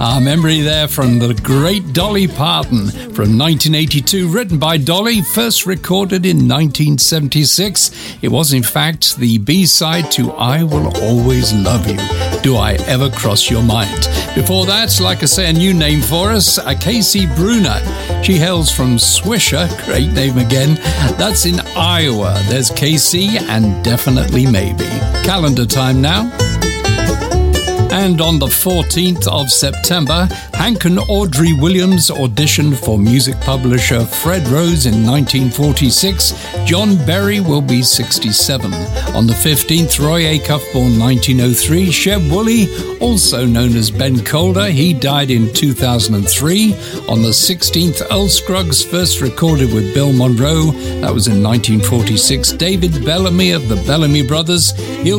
Our memory there from the great Dolly Parton from 1982, written by Dolly, first recorded in 1976. It was, in fact, the B-side to I Will Always Love You. Do I Ever Cross Your Mind? Before that, like I say, a new name for us, Casey Bruner. She hails from Swisher, great name again. That's in Iowa. There's Casey and Definitely Maybe. Calendar time now. And on the 14th of September, Hank and Audrey Williams auditioned for music publisher Fred Rose in 1946. John Berry will be 67. On the 15th, Roy Acuff, born 1903. Sheb Wooley, also known as Ben Calder, he died in 2003. On the 16th, Earl Scruggs first recorded with Bill Monroe. That was in 1946. David Bellamy of the Bellamy Brothers, he'll